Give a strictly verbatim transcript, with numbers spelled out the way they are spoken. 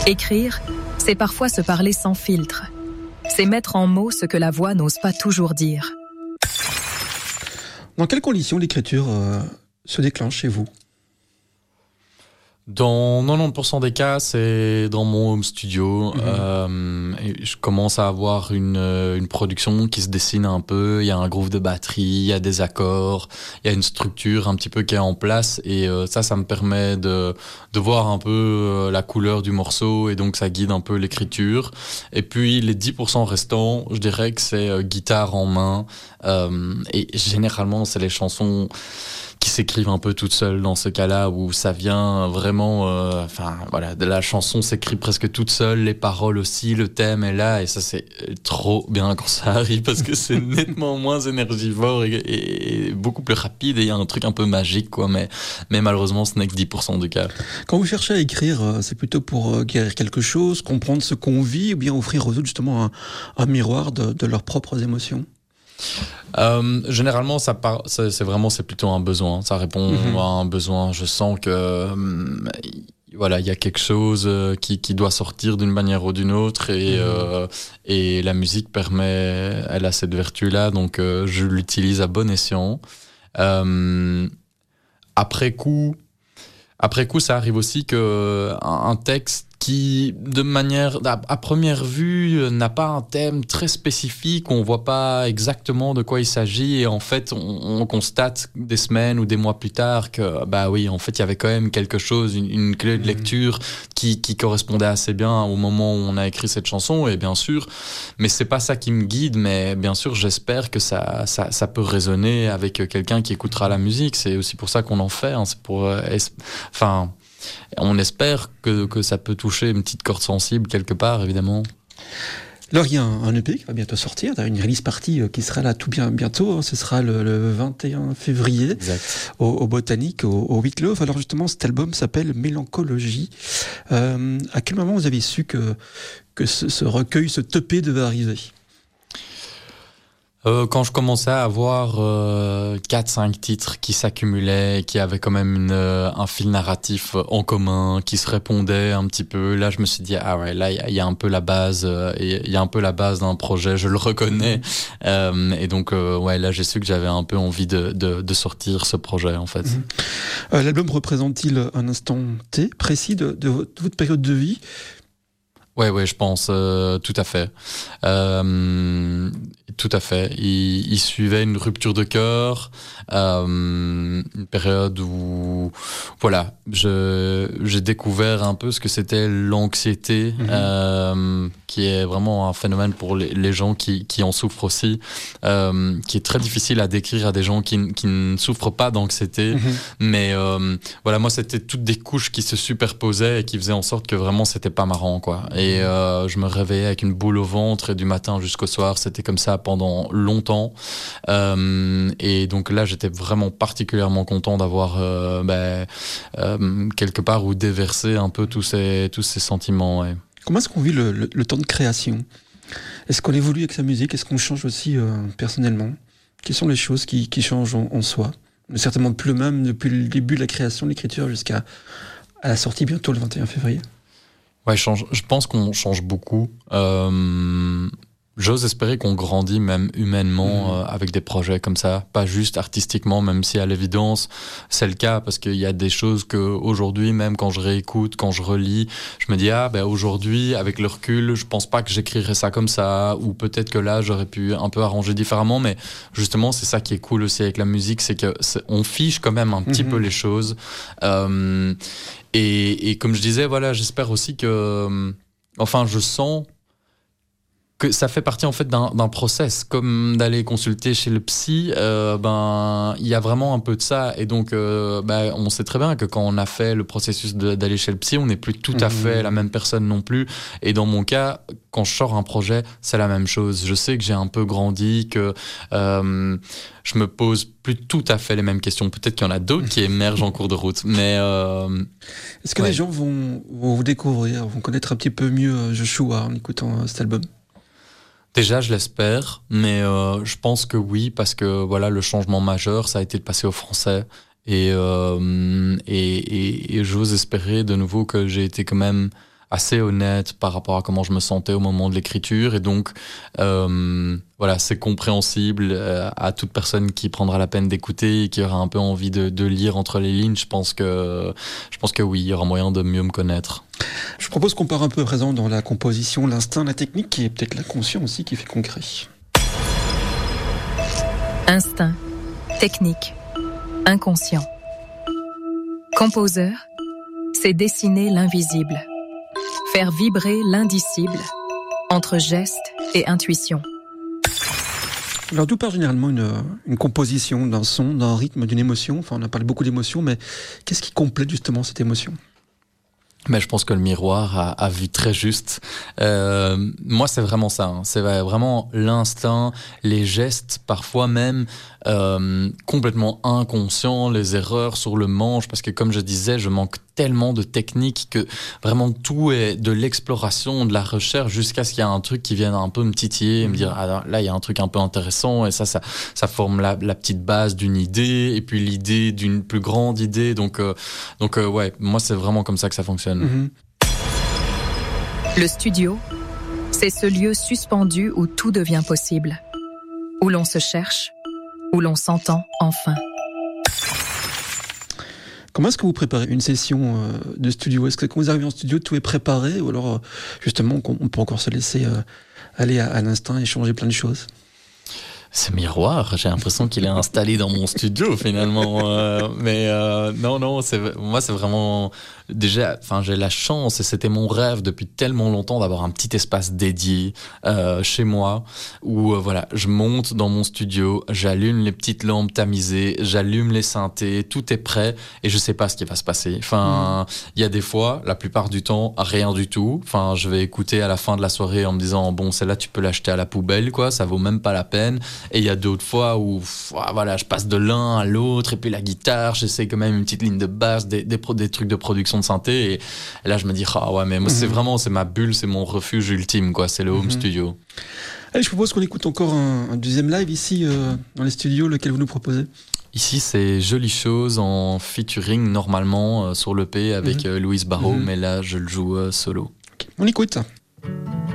Écrire, c'est parfois se parler sans filtre. C'est mettre en mots ce que la voix n'ose pas toujours dire. Dans quelles conditions l'écriture euh, se déclenche chez vous ? Dans quatre-vingt-dix pour cent des cas, c'est dans mon home studio. Mmh. Euh, et je commence à avoir une, une production qui se dessine un peu. Il y a un groove de batterie, il y a des accords, il y a une structure un petit peu qui est en place. Et euh, ça, ça me permet de, de voir un peu euh, la couleur du morceau. Et donc, ça guide un peu l'écriture. Et puis, les dix pour cent restants, je dirais que c'est euh, guitare en main. Euh, et généralement, c'est les chansons qui s'écrivent un peu toutes seules dans ce cas-là, où ça vient vraiment, euh, enfin voilà, de la chanson s'écrit presque toute seule, les paroles aussi, le thème est là, et ça c'est trop bien quand ça arrive, parce que c'est nettement moins énergivore et, et, et beaucoup plus rapide, et il y a un truc un peu magique, quoi, mais, mais malheureusement ce n'est que dix pour cent du cas. Quand vous cherchez à écrire, c'est plutôt pour guérir quelque chose, comprendre ce qu'on vit, ou bien offrir aux autres justement un, un miroir de, de leurs propres émotions ? Euh, généralement, ça part, c'est, c'est vraiment, c'est plutôt un besoin. Ça répond mmh. à un besoin. Je sens que, euh, voilà, il y a quelque chose qui, qui doit sortir d'une manière ou d'une autre, et, mmh. euh, et la musique permet, elle a cette vertu-là, donc euh, je l'utilise à bon escient. Euh, après coup, après coup, ça arrive aussi que un, un texte qui, de manière, à, à première vue, n'a pas un thème très spécifique, on voit pas exactement de quoi il s'agit, et en fait, on, on constate des semaines ou des mois plus tard que, bah oui, en fait, il y avait quand même quelque chose, une, une clé de lecture qui, qui correspondait assez bien au moment où on a écrit cette chanson, et bien sûr, mais c'est pas ça qui me guide, mais bien sûr, j'espère que ça, ça, ça peut résonner avec quelqu'un qui écoutera la musique. C'est aussi pour ça qu'on en fait, hein, c'est pour, euh, enfin, on espère que, que ça peut toucher une petite corde sensible quelque part, évidemment. Alors, il y a un, un E P qui va bientôt sortir, une release party qui sera là tout bien, bientôt, hein, ce sera le, le vingt et un février au, au Botanique, au, au Wittlof. Alors justement, cet album s'appelle Mélancologie. Euh, à quel moment vous avez su que, que ce, ce recueil, ce E P devait arriver ? Euh, quand je commençais à avoir euh, quatre cinq titres qui s'accumulaient, qui avaient quand même une, euh, un fil narratif en commun, qui se répondaient un petit peu, là je me suis dit ah ouais, là il y, y a un peu la base, il euh, y a un peu la base d'un projet, je le reconnais, euh, et donc euh, ouais, là j'ai su que j'avais un peu envie de, de, de sortir ce projet en fait. Mmh. Euh, l'album représente-t-il un instant T précis de, de votre période de vie ? Ouais, ouais, je pense, euh, tout à fait. Euh, tout à fait. Il, il suivait une rupture de cœur, euh, une période où, voilà, je, j'ai découvert un peu ce que c'était l'anxiété, mmh. euh, qui est vraiment un phénomène pour les, les gens qui, qui en souffrent aussi, euh, qui est très difficile à décrire à des gens qui, qui ne souffrent pas d'anxiété. Mmh. Mais euh, voilà, moi, c'était toutes des couches qui se superposaient et qui faisaient en sorte que vraiment, c'était pas marrant, quoi. Et Et euh, je me réveillais avec une boule au ventre, et du matin jusqu'au soir, c'était comme ça pendant longtemps. Euh, et donc là, j'étais vraiment particulièrement content d'avoir euh, ben, euh, quelque part où déverser un peu tous ces, tous ces sentiments. Ouais. Comment est-ce qu'on vit le, le, le temps de création ? Est-ce qu'on évolue avec sa musique ? Est-ce qu'on change aussi euh, personnellement ? Quelles sont les choses qui, qui changent en, en soi ? Certainement plus le même depuis le début de la création, de l'écriture, jusqu'à à la sortie bientôt le vingt et un février. Ouais, change, je pense qu'on change beaucoup. Euh, j'ose espérer qu'on grandit même humainement mmh. euh, avec des projets comme ça, pas juste artistiquement, même si à l'évidence c'est le cas, parce qu'il y a des choses que aujourd'hui, même quand je réécoute, quand je relis, je me dis ah ben aujourd'hui avec le recul, je pense pas que j'écrirais ça comme ça, ou peut-être que là j'aurais pu un peu arranger différemment, mais justement c'est ça qui est cool aussi avec la musique, c'est que c'est, on fiche quand même un petit mmh. peu les choses. Euh, Et, et comme je disais, voilà, j'espère aussi que, euh, enfin, je sens que ça fait partie en fait d'un, d'un process, comme d'aller consulter chez le psy. Euh, ben, il y a vraiment un peu de ça, et donc, euh, ben, on sait très bien que quand on a fait le processus de, d'aller chez le psy, on n'est plus tout à fait la même personne non plus. Et dans mon cas, quand je sors un projet, c'est la même chose. Je sais que j'ai un peu grandi, que euh, je me pose plus tout à fait les mêmes questions. Peut-être qu'il y en a d'autres qui émergent en cours de route, mais euh, est-ce que ouais. les gens vont, vont vous découvrir, vont connaître un petit peu mieux Joshua en écoutant euh, cet album ? Déjà, je l'espère, mais euh, je pense que oui, parce que voilà, le changement majeur, ça a été de passer au français, et euh, et, et, et j'ose espérer de nouveau que j'ai été quand même assez honnête par rapport à comment je me sentais au moment de l'écriture. Et donc, euh, voilà, c'est compréhensible euh, à toute personne qui prendra la peine d'écouter et qui aura un peu envie de, de lire entre les lignes. Je pense que, je pense que oui, il y aura moyen de mieux me connaître. Je propose qu'on part un peu à présent dans la composition, l'instinct, la technique, qui est peut-être l'inconscient aussi qui fait concret. Instinct, technique, inconscient. Composeur, c'est dessiner l'invisible, faire vibrer l'indicible entre geste et intuition. Alors d'où part généralement une, une composition d'un son, d'un rythme, d'une émotion? Enfin, on a parlé beaucoup d'émotions, mais qu'est-ce qui complète justement cette émotion? Mais je pense que le miroir a, a vu très juste. Euh, moi, c'est vraiment ça. Hein. C'est vraiment l'instinct, les gestes, parfois même euh, complètement inconscients, les erreurs sur le manche. Parce que comme je disais, je manque tellement de techniques que vraiment tout est de l'exploration, de la recherche, jusqu'à ce qu'il y ait un truc qui vienne un peu me titiller et me dire ah, là, il y a un truc un peu intéressant. Et ça, ça, ça forme la, la petite base d'une idée et puis l'idée d'une plus grande idée. Donc, euh, donc euh, ouais, moi, c'est vraiment comme ça que ça fonctionne. Mmh. Le studio, c'est ce lieu suspendu où tout devient possible, où l'on se cherche, où l'on s'entend enfin. Comment est-ce que vous préparez une session de studio? Est-ce que quand vous arrivez en studio, tout est préparé, ou alors justement on peut encore se laisser aller à, à l'instinct et changer plein de choses? Ce miroir, j'ai l'impression qu'il est installé dans mon studio finalement. Euh, mais euh, non, non, c'est, moi c'est vraiment... Déjà, enfin, j'ai la chance, et c'était mon rêve depuis tellement longtemps, d'avoir un petit espace dédié euh, chez moi, où euh, voilà, je monte dans mon studio, j'allume les petites lampes tamisées, j'allume les synthés, tout est prêt, et je sais pas ce qui va se passer. Enfin, il mmh. y a des fois, la plupart du temps, rien du tout. Enfin, je vais écouter à la fin de la soirée en me disant bon, celle-là, tu peux l'acheter à la poubelle, quoi, ça vaut même pas la peine. Et il y a d'autres fois où, voilà, je passe de l'un à l'autre, et puis la guitare, j'essaie quand même une petite ligne de basse, des, des, pro, des trucs de production de synthé, et là je me dis ah ouais, mais moi mmh. c'est vraiment, c'est ma bulle, c'est mon refuge ultime, quoi, c'est le home mmh. studio. Allez, je propose qu'on écoute encore un, un deuxième live ici euh, dans les studios. Lequel vous nous proposez? Ici c'est Jolie Chose en featuring normalement euh, sur l'E P avec mmh. euh, Louise Barrault, mmh. mais là je le joue euh, solo. Okay. On écoute.